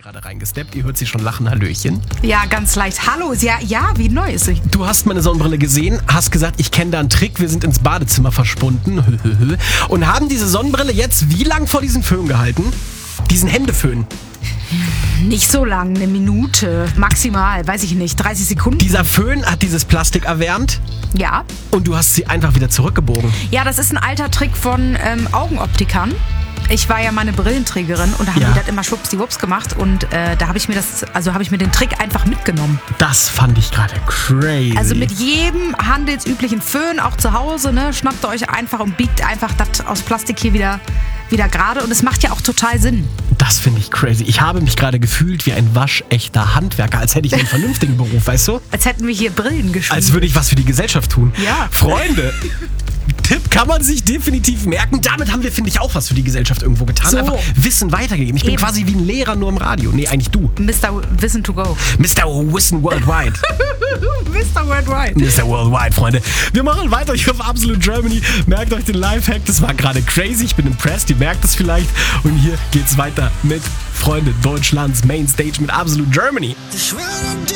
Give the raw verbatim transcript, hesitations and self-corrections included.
gerade reingesteppt. Ihr hört sie schon lachen. Hallöchen. Ja, ganz leicht. Hallo. Ja, ja, wie neu ist sie? Du hast meine Sonnenbrille gesehen, hast gesagt, ich kenne da einen Trick. Wir sind ins Badezimmer verschwunden und haben diese Sonnenbrille jetzt wie lang vor diesen Föhn gehalten? Diesen Händeföhn. Nicht so lang, eine Minute. Maximal, weiß ich nicht, dreißig Sekunden. Dieser Föhn hat dieses Plastik erwärmt. Ja. Und du hast sie einfach wieder zurückgebogen. Ja, das ist ein alter Trick von ähm, Augenoptikern. Ich war ja meine Brillenträgerin und da haben Ja. die das immer schwuppsdiwupps gemacht und äh, da habe ich mir das, also habe ich mir den Trick einfach mitgenommen. Das fand ich gerade crazy. Also mit jedem handelsüblichen Föhn, auch zu Hause, ne, schnappt ihr euch einfach und biegt einfach das aus Plastik hier wieder, wieder gerade und es macht ja auch total Sinn. Das finde ich crazy. Ich habe mich gerade gefühlt wie ein waschechter Handwerker, als hätte ich einen vernünftigen Beruf, weißt du? Als hätten wir hier Brillen geschmiert. Als würde ich was für die Gesellschaft tun. Ja. Freunde, Tipp kann man sich definitiv merken. Damit haben wir, finde ich, auch was für die Gesellschaft irgendwo getan. So. Einfach Wissen weitergegeben. Ich bin Eben. quasi wie ein Lehrer nur im Radio. Nee, eigentlich du. Mister Wissen to go. Mister Wissen Worldwide. Mister Worldwide. Mister Worldwide, Freunde. Wir machen weiter hier auf Absolute Germany. Merkt euch den Lifehack. Das war gerade crazy. Ich bin impressed. Ihr merkt es vielleicht. Und hier geht's weiter mit Freunde Deutschlands Mainstage mit Absolute Germany.